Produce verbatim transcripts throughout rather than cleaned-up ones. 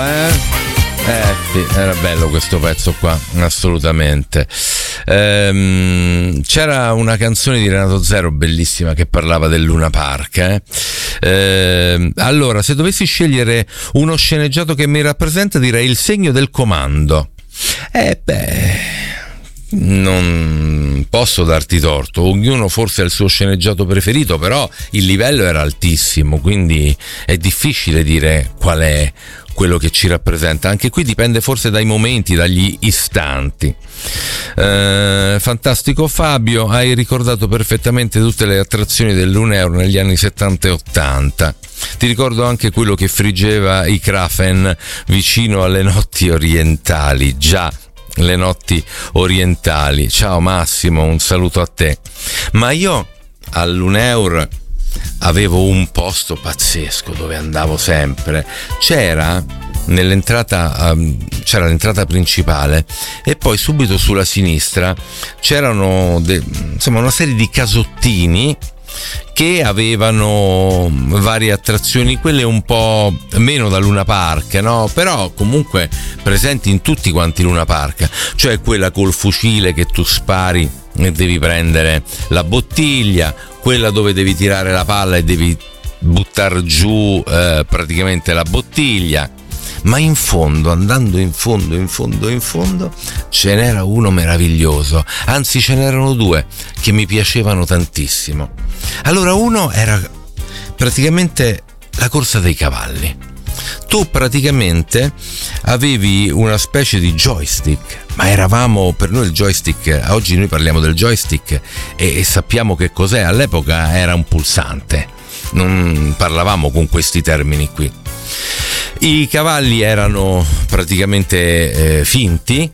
Eh? Eh sì, era bello questo pezzo qua, assolutamente. Ehm, c'era una canzone di Renato Zero bellissima che parlava del Luna Park. Eh? Ehm, allora, se dovessi scegliere uno sceneggiato che mi rappresenta, direi Il segno del comando. Eh beh, non posso darti torto, ognuno forse ha il suo sceneggiato preferito, però il livello era altissimo, quindi è difficile dire qual è quello che ci rappresenta. Anche qui dipende forse dai momenti, dagli istanti. Eh, fantastico Fabio, hai ricordato perfettamente tutte le attrazioni del Luneur negli anni settanta e ottanta. Ti ricordo anche quello che friggeva i Krafen vicino alle notti orientali. Già, le notti orientali. Ciao Massimo, un saluto a te. Ma io al Luneur avevo un posto pazzesco dove andavo sempre. C'era nell'entrata um, c'era l'entrata principale e poi subito sulla sinistra c'erano de, insomma una serie di casottini che avevano varie attrazioni, quelle un po' meno da Luna Park, no? Però comunque presenti in tutti quanti Luna Park, cioè quella col fucile che tu spari e devi prendere la bottiglia, quella dove devi tirare la palla e devi buttare giù eh, praticamente la bottiglia. Ma in fondo, andando in fondo, in fondo, in fondo, ce n'era uno meraviglioso, anzi ce n'erano due che mi piacevano tantissimo. Allora, uno era praticamente la corsa dei cavalli. Tu praticamente avevi una specie di joystick, ma eravamo, per noi il joystick, oggi noi parliamo del joystick e, e sappiamo che cos'è, all'epoca era un pulsante, non parlavamo con questi termini qui. I cavalli erano praticamente eh, finti,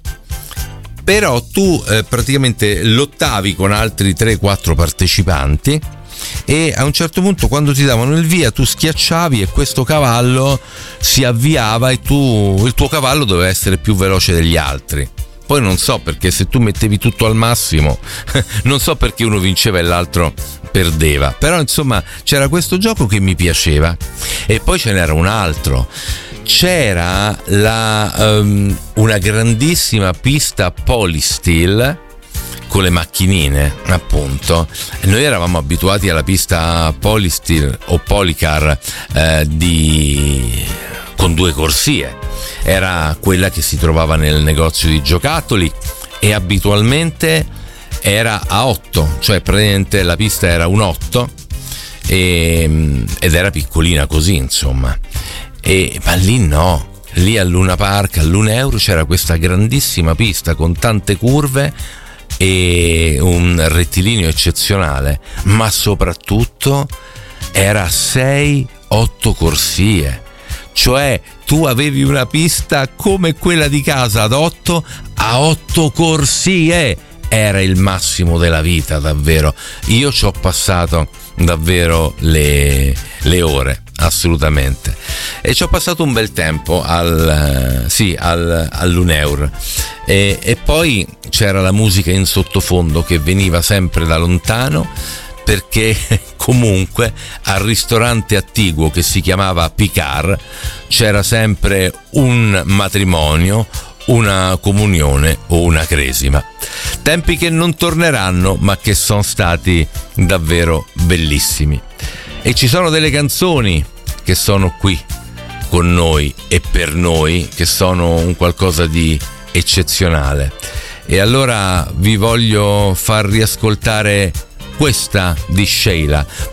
però tu eh, praticamente lottavi con altri tre quattro partecipanti e a un certo punto, quando ti davano il via, tu schiacciavi e questo cavallo si avviava e tu, il tuo cavallo doveva essere più veloce degli altri. Poi non so perché, se tu mettevi tutto al massimo non so perché uno vinceva e l'altro perdeva, però insomma c'era questo gioco che mi piaceva. E poi ce n'era un altro, c'era la, um, una grandissima pista Polysteel con le macchinine, appunto. Noi eravamo abituati alla pista Polysteel o Polycar eh, di con due corsie, era quella che si trovava nel negozio di giocattoli e abitualmente era a otto, cioè praticamente la pista era un otto e, ed era piccolina così, insomma. E, ma lì no, lì al Luna Park, al Luneur, c'era questa grandissima pista con tante curve e un rettilineo eccezionale, ma soprattutto era sei otto corsie. Cioè tu avevi una pista come quella di casa ad otto a otto corsie, era il massimo della vita, davvero. Io ci ho passato davvero le, le ore, assolutamente, e ci ho passato un bel tempo al sì al, al Luneur e, e poi c'era la musica in sottofondo che veniva sempre da lontano, perché comunque al ristorante attiguo che si chiamava Picard c'era sempre un matrimonio, una comunione o una cresima. Tempi che non torneranno, ma che sono stati davvero bellissimi. E ci sono delle canzoni che sono qui con noi e per noi, che sono un qualcosa di eccezionale. E allora vi voglio far riascoltare questa di Sheila,